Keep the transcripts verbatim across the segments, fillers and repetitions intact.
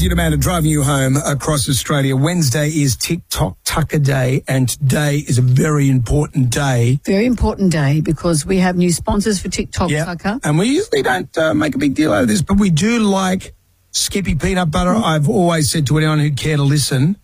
Jonesy and Amanda driving you home across Australia. Wednesday is TikTok Tucker Day, and today is a very important day. Very important day because we have new sponsors for TikTok Yep. Tucker. And we usually don't uh, make a big deal out of this, but we do like Skippy peanut butter. Mm. I've always said to anyone who'd care to listen,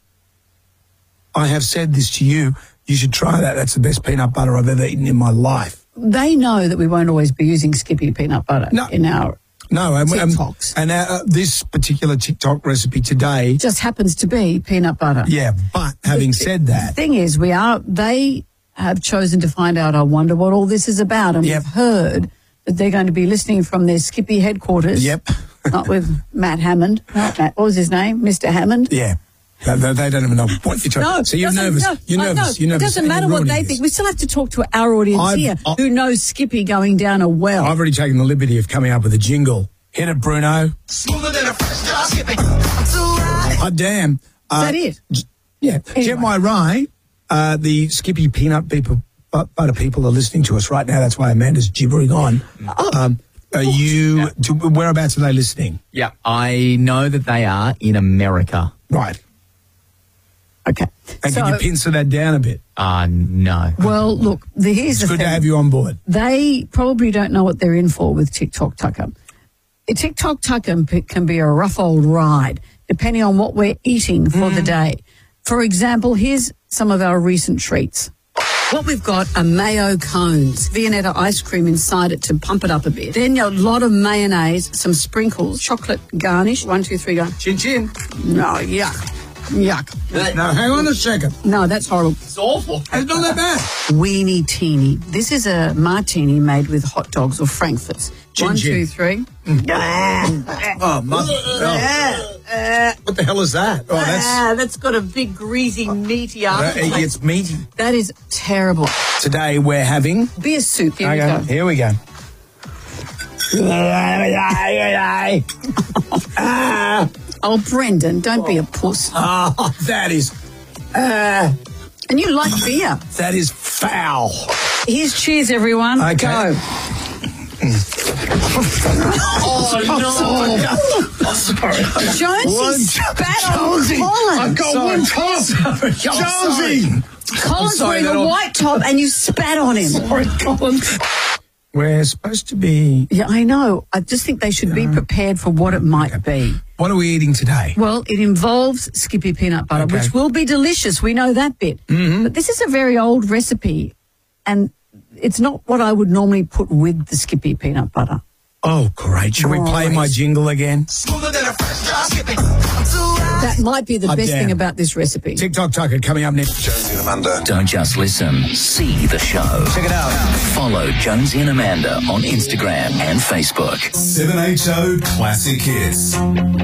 I have said this to you, you should try that. That's the best peanut butter I've ever eaten in my life. They know that we won't always be using Skippy peanut butter No. in our No, and, TikToks. and uh, this particular TikTok recipe today, just happens to be peanut butter. yeah. But having said The that, thing is, we are they have chosen to find out, I wonder what all this is about, and Yep. we've heard that they're going to be listening from their Skippy headquarters. Yep. Not with Matt Hammond. Not Matt, what was his name? Mister Hammond? yeah, they, they don't even know what you're trying. No, so you're doesn't- nervous. no, you're I nervous. know. You're nervous. It doesn't and matter you're what they ruining think. this. We still have to talk to our audience I've- here I- who knows Skippy going down a well. I've already taken the liberty of coming up with a jingle. Hit it, Bruno. Smoother than a fresh drop skipping. Oh, damn. Uh, is that it? j- Yeah. Anyway. Jet My Rye, uh, the Skippy peanut people, but, butter people are listening to us right now. That's why Amanda's gibbering on. Oh. Um, are you, to, whereabouts are they listening? Yeah, I know that they are in America. Right. Okay. And So- can you pincer that down a bit? Uh, no. Well, look, the, here's It's the good thing. to have you on board. They probably don't know what they're in for with TikTok Tucker. A TikTok Tucker p- can be a rough old ride, depending on what we're eating for the day. For example, here's some of our recent treats. What we've got are mayo cones, Viennetta ice cream inside it to pump it up a bit. Then a lot of mayonnaise, some sprinkles, chocolate garnish. One, two, three, go. Chin chin. No, yuck. Yuck. Now, hang on a second. No, that's horrible. It's awful. It's not that bad. Weenie Teeny. This is a martini made with hot dogs or frankfurts. Chin One, chin. two, three. Oh, mother. Oh. What the hell is that? Oh, that's, Ah, that's got a big, greasy, meaty uh, aftertaste. it's meaty. That is terrible. Today we're having... Beer soup. Here Okay, we go. here we go. Oh, Brendan, don't be a puss. Oh, that is... Uh, And you like beer. that is foul. Here's cheers, everyone. Okay. Go. Oh, no. Sorry. Jonesy spat on Jonesy, Colin. I've got Sorry. one top. Jonesy. Colin's sorry, wearing a that'll- white top and you spat on him. Sorry, Colin. We're supposed to be... Yeah, I know. I just think they should be prepared for what it might be. What are we eating today? Well, it involves Skippy peanut butter, Okay. which will be delicious. We know that bit. Mm-hmm. But this is a very old recipe, and it's not what I would normally put with the Skippy peanut butter. Oh, great. Shall we play Great. my jingle again? Smoother than a fresh drop skipping. I'm too high. That might be the Oh, best damn. thing about this recipe. TikTok Tucker coming up next. Jonesy and Amanda. Don't just listen, see the show. Check it out. Follow Jonesy and Amanda on Instagram and Facebook. seven H O Classic Hits.